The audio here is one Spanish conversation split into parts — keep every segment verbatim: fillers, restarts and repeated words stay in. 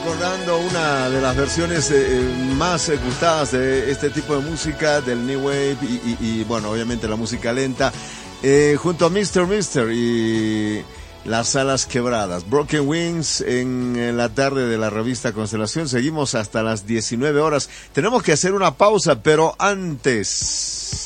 recordando una de las versiones eh, más gustadas de este tipo de música, del New Wave y, y, y bueno, obviamente la música lenta, eh, junto a mister Mister y Las Alas Quebradas. Broken Wings en la tarde de la revista Constelación. Seguimos hasta las diecinueve horas. Tenemos que hacer una pausa, pero antes...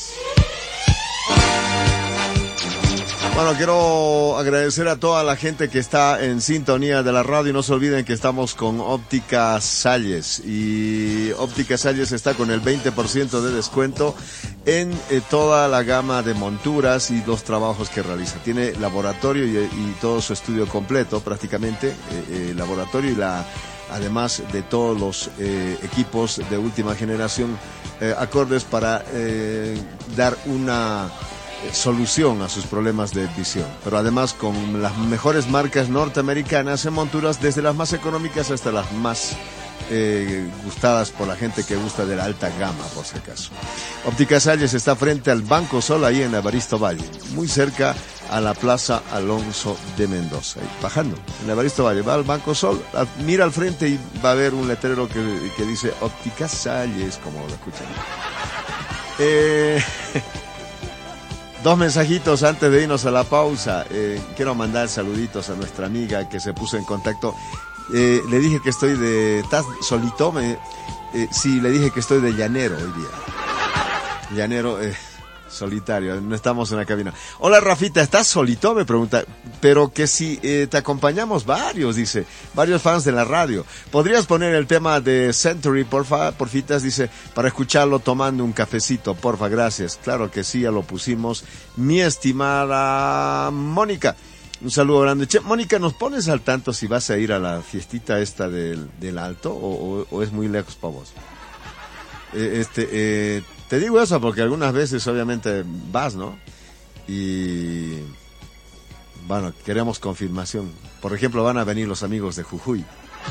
Bueno, quiero agradecer a toda la gente que está en sintonía de la radio. No se olviden que estamos con Óptica Salles. Y Óptica Salles está con el veinte por ciento de descuento en eh, toda la gama de monturas y los trabajos que realiza. Tiene laboratorio y, y todo su estudio completo, prácticamente. Eh, eh, laboratorio y la... además de todos los eh, equipos de última generación eh, acordes para eh, dar una solución a sus problemas de visión, pero además con las mejores marcas norteamericanas en monturas, desde las más económicas hasta las más eh, gustadas por la gente que gusta de la alta gama, por si acaso. Óptica Salles está frente al Banco Sol, ahí en Evaristo Valle, muy cerca a la Plaza Alonso de Mendoza, ahí, bajando en Evaristo Valle, va al Banco Sol, mira al frente y va a haber un letrero que, que dice Óptica Salles, como lo escuchan. Eh... Dos mensajitos antes de irnos a la pausa. Eh, quiero mandar saluditos a nuestra amiga que se puso en contacto. Eh, le dije que estoy de... ¿Estás solito? Me, eh, sí, le dije que estoy de llanero hoy día. Llanero eh, solitario, no estamos en la cabina. Hola Rafita, ¿estás solito? Me pregunta. Pero que si eh, te acompañamos varios, dice. Varios fans de la radio. ¿Podrías poner el tema de Century, porfa, porfitas? Dice, para escucharlo tomando un cafecito, porfa, gracias. Claro que sí, ya lo pusimos. Mi estimada Mónica, un saludo grande. Che, Mónica, ¿nos pones al tanto si vas a ir a la fiestita esta del, del Alto o, o, o es muy lejos para vos? Eh, este, eh, te digo eso porque algunas veces obviamente vas, ¿no? Y... bueno, queremos confirmación. Por ejemplo, van a venir los amigos de Jujuy.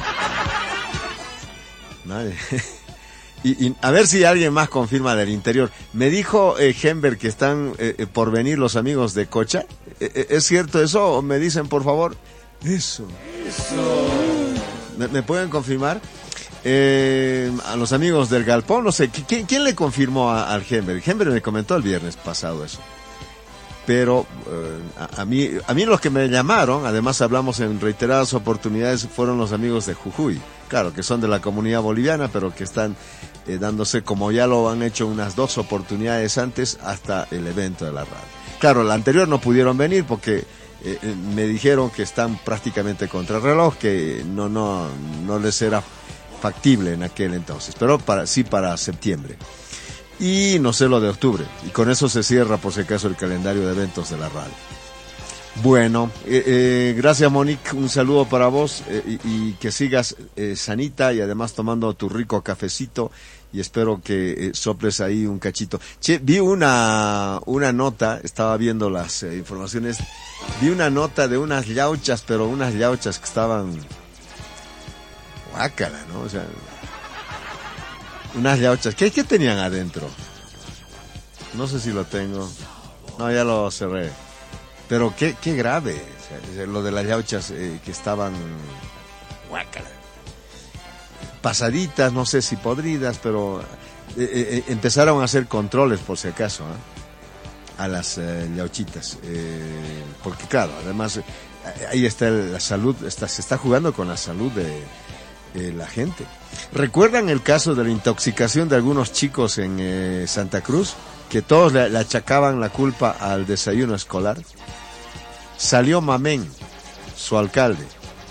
Nadie. Y, y a ver si alguien más confirma del interior. Me dijo eh, Hember que están eh, por venir los amigos de Cocha. Eh, ¿Es cierto eso? ¿Me dicen, por favor? Eso. Eso. ¿Me, me pueden confirmar? Eh, a los amigos del Galpón, no sé. ¿Quién, quién le confirmó a, al Hember? Hember me comentó el viernes pasado eso. Pero eh, a, a mí a mí los que me llamaron, además hablamos en reiteradas oportunidades, fueron los amigos de Jujuy, claro, que son de la comunidad boliviana, pero que están eh, dándose, como ya lo han hecho unas dos oportunidades antes, hasta el evento de la radio. Claro, la anterior no pudieron venir porque eh, me dijeron que están prácticamente contra el reloj, que no, no, no les era factible en aquel entonces, pero para, sí para septiembre. Y no sé lo de octubre. Y con eso se cierra, por si acaso, el calendario de eventos de la radio. Bueno, eh, eh, gracias Monique, un saludo para vos eh, y, y que sigas eh, sanita y además tomando tu rico cafecito y espero que eh, soples ahí un cachito. Che, vi una una nota, estaba viendo las eh, informaciones, vi una nota de unas llauchas, pero unas llauchas que estaban... guácala, ¿no? O sea... unas llauchas. ¿Qué, ¿Qué tenían adentro? No sé si lo tengo. No, ya lo cerré. Pero qué, qué grave. O sea, lo de las llauchas eh, que estaban... guácala. Pasaditas, no sé si podridas, pero... Eh, eh, empezaron a hacer controles, por si acaso, ¿eh? A las eh, llauchitas. Eh, porque claro, además... Eh, ahí está la salud. Está, se está jugando con la salud de... Eh, la gente. ¿Recuerdan el caso de la intoxicación de algunos chicos en eh, Santa Cruz? Que todos le, le achacaban la culpa al desayuno escolar. Salió Mamén, su alcalde,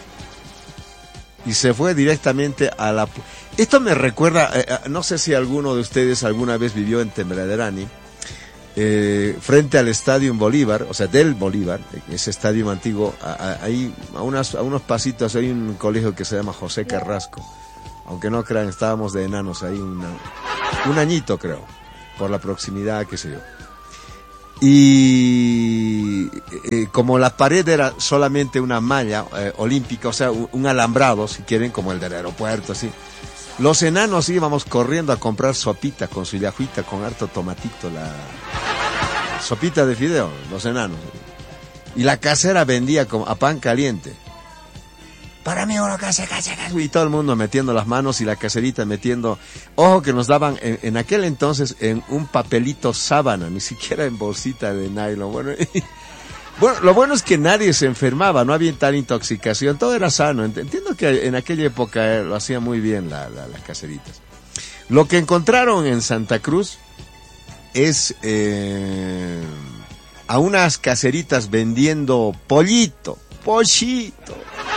y se fue directamente a la... Esto me recuerda, eh, no sé si alguno de ustedes alguna vez vivió en Temeraderani, eh, frente al Estadio Bolívar, o sea, del Bolívar, ese estadio antiguo, ahí a, unas, a unos pasitos hay un colegio que se llama José Carrasco, aunque no crean, estábamos de enanos ahí una, un añito creo, por la proximidad, qué sé yo. Y eh, como la pared era solamente una malla eh, olímpica, o sea, un, un alambrado, si quieren, como el del aeropuerto, así. Los enanos íbamos corriendo a comprar sopita con su yajuita, con harto tomatito, la sopita de fideo, los enanos. Y la casera vendía como a pan caliente. para mí uno case, case, case. Y todo el mundo metiendo las manos y la caserita metiendo, ojo que nos daban en, en aquel entonces en un papelito sábana, ni siquiera en bolsita de nylon. Bueno, y, bueno, lo bueno es que nadie se enfermaba, no había tal intoxicación, todo era sano. Entiendo que en aquella época eh, lo hacía muy bien la, la, las caseritas. Lo que encontraron en Santa Cruz es eh, a unas caseritas vendiendo pollito, pollito.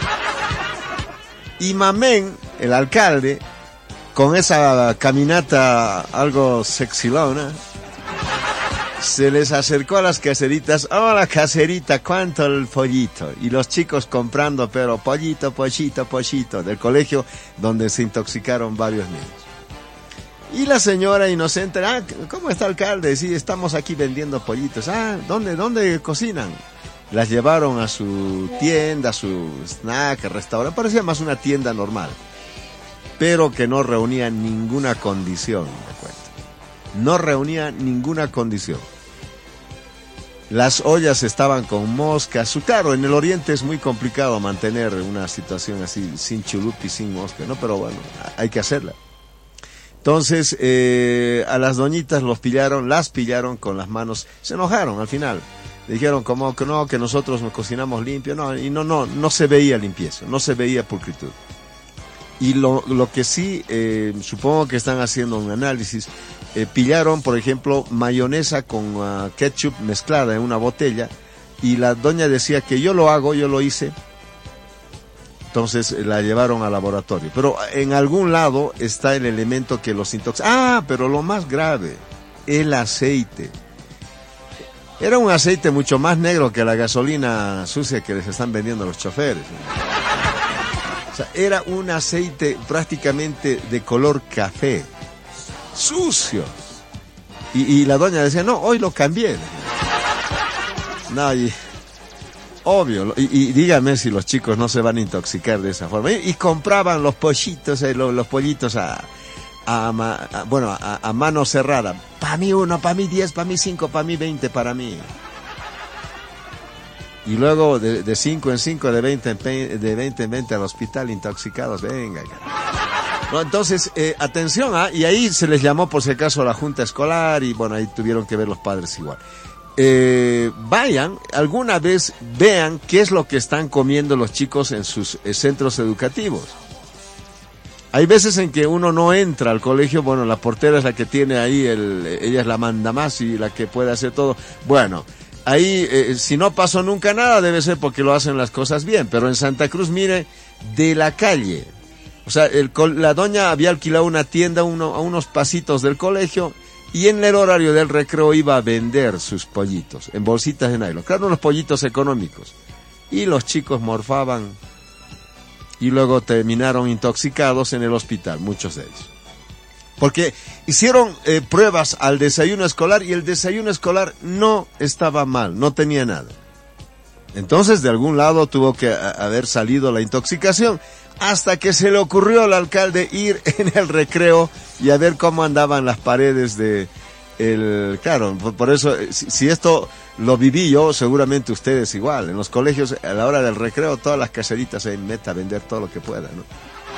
Y Mamén, el alcalde, con esa caminata algo sexilona, se les acercó a las caseritas. Hola caserita, ¿cuánto el pollito? Y los chicos comprando, pero pollito, pollito, pollito, del colegio donde se intoxicaron varios niños. Y la señora inocente, ah, ¿cómo está alcalde? Sí, estamos aquí vendiendo pollitos. Ah, ¿dónde, dónde cocinan? Las llevaron a su tienda, a su snack, restaurante, parecía más una tienda normal, pero que no reunía ninguna condición, me cuento. No reunía ninguna condición. Las ollas estaban con moscas. Claro, en el oriente es muy complicado mantener una situación así, sin chulupi, sin mosca, ¿no? Pero bueno, hay que hacerla. Entonces, eh, a las doñitas los pillaron, las pillaron con las manos, se enojaron al final. Dijeron como que no, que nosotros nos cocinamos limpio, no, y no, no, no se veía limpieza, no se veía pulcritud. Y lo, lo que sí, eh, supongo que están haciendo un análisis, eh, pillaron, por ejemplo, mayonesa con uh, ketchup mezclada en una botella, y la doña decía que yo lo hago, yo lo hice. Entonces la llevaron al laboratorio. Pero en algún lado está el elemento que los intoxica. Ah, pero lo más grave, el aceite. Era un aceite mucho más negro que la gasolina sucia que les están vendiendo los choferes. O sea, era un aceite prácticamente de color café. Sucio. Y, y la doña decía, no, hoy lo cambié. No, y... Obvio, y, y dígame si los chicos no se van a intoxicar de esa forma. Y, y compraban los pollitos, eh, los, los pollitos a, a, a bueno, a, a mano cerrada. Para mí uno, para mí diez, para mí cinco, para mí veinte, para mí. Y luego de, de cinco en cinco, de veinte en de veinte en veinte al hospital intoxicados. Venga. No, entonces, eh, atención, ¿ah? Y ahí se les llamó por si acaso a la junta escolar y bueno, ahí tuvieron que ver los padres igual. Eh, vayan, alguna vez vean qué es lo que están comiendo los chicos en sus eh, centros educativos. Hay veces en que uno no entra al colegio, bueno, la portera es la que tiene ahí, el, ella es la manda más y la que puede hacer todo. Bueno, ahí, eh, si no pasó nunca nada, debe ser porque lo hacen las cosas bien, pero en Santa Cruz, mire, de la calle. O sea, el, la doña había alquilado una tienda uno, a unos pasitos del colegio, y en el horario del recreo iba a vender sus pollitos en bolsitas de nylon. Claro, unos pollitos económicos. Y los chicos morfaban y luego terminaron intoxicados en el hospital, muchos de ellos. Porque hicieron eh, pruebas al desayuno escolar y el desayuno escolar no estaba mal, no tenía nada. Entonces, de algún lado tuvo que a, haber salido la intoxicación. Hasta que se le ocurrió al alcalde ir en el recreo y a ver cómo andaban las paredes de el, claro, por, por eso, si, si esto lo viví yo, seguramente ustedes igual. En los colegios, a la hora del recreo, todas las caseritas se meten a vender todo lo que puedan, ¿no?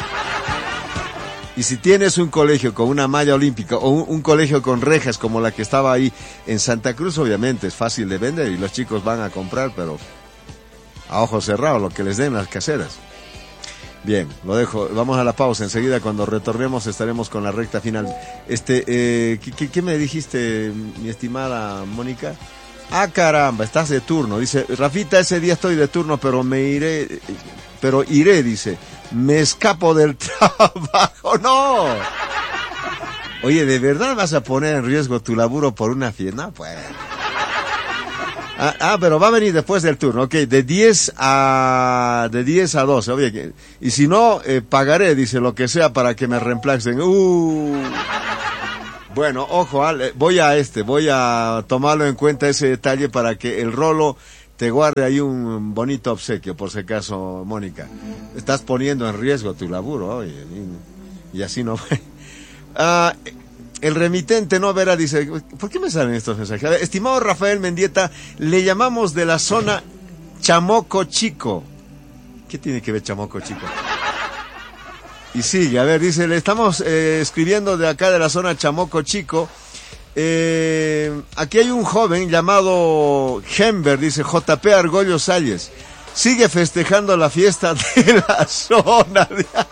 Y si tienes un colegio con una malla olímpica o un, un colegio con rejas como la que estaba ahí en Santa Cruz, obviamente es fácil de vender y los chicos van a comprar, pero a ojos cerrados, lo que les den las caseras. Bien, lo dejo. Vamos a la pausa. Enseguida, cuando retornemos, estaremos con la recta final. Este, eh, ¿qué, qué me dijiste, mi estimada Mónica? Ah, caramba, estás de turno. Dice, Rafita, ese día estoy de turno, pero me iré, pero iré, dice. Me escapo del trabajo. ¡No! Oye, ¿de verdad vas a poner en riesgo tu laburo por una fiesta? No, pues... Ah, ah, pero va a venir después del turno, ok, de diez a, de diez a doce, oye, y si no, eh, pagaré, dice, lo que sea para que me reemplacen. Uh. Bueno, ojo, voy a este, voy a tomarlo en cuenta ese detalle para que el Rolo te guarde ahí un bonito obsequio, por si acaso, Mónica. Estás poniendo en riesgo tu laburo, oye, y, y así no fue. Ah, el remitente no verá, dice, ¿por qué me salen estos mensajes? A ver, estimado Rafael Mendieta, le llamamos de la zona Chamoco Chico. ¿Qué tiene que ver Chamoco Chico? Y sigue, a ver, dice, le estamos eh, escribiendo de acá de la zona Chamoco Chico. Eh, aquí hay un joven llamado Hember, dice J P Argollo Salles. Sigue festejando la fiesta de la zona.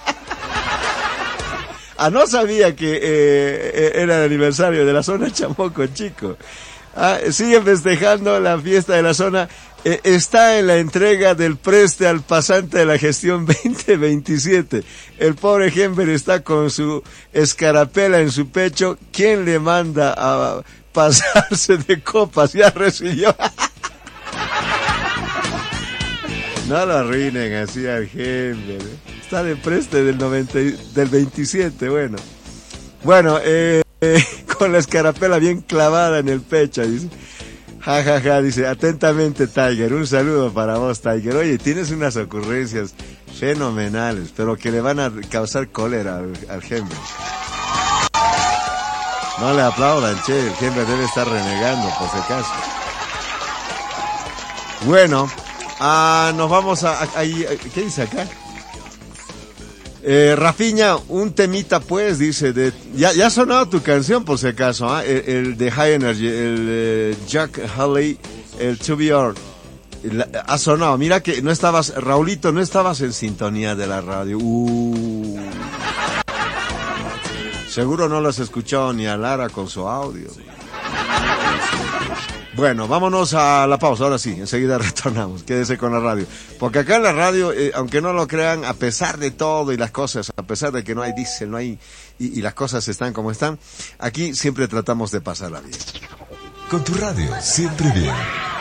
Ah, no sabía que eh, era el aniversario de la zona Chamoco Chico. Ah, sigue festejando la fiesta de la zona. Eh, está en la entrega del preste al pasante de la gestión veinte veintisiete. El pobre Hember está con su escarapela en su pecho. ¿Quién le manda a pasarse de copas? Ya recibió. No lo arruinen así al Hember. ¿eh? Está de preste del noventa, del veintisiete, bueno. Bueno, eh, eh, con la escarapela bien clavada en el pecho, dice. Ja, ja, ja, dice, atentamente Tiger, un saludo para vos Tiger. Oye, tienes unas ocurrencias fenomenales, pero que le van a causar cólera al, al Hember. No le aplaudan, che, el Hember debe estar renegando, por si acaso. Bueno, ah, nos vamos a, a, a... ¿Qué dice acá? Eh, Rafiña, un temita pues, dice, de, ya, ya ha sonado tu canción por si acaso, ¿eh? el, el de High Energy, el eh, Jack Haley, el To Be Or, la, ha sonado, mira que no estabas, Raulito, no estabas en sintonía de la radio, uh, seguro no lo has escuchado ni a Lara con su audio. Bueno, vámonos a la pausa, ahora sí, enseguida retornamos, quédese con la radio. Porque acá en la radio, eh, aunque no lo crean, a pesar de todo y las cosas, a pesar de que no hay diésel, no hay, y, y las cosas están como están, aquí siempre tratamos de pasarla bien. Con tu radio, siempre bien.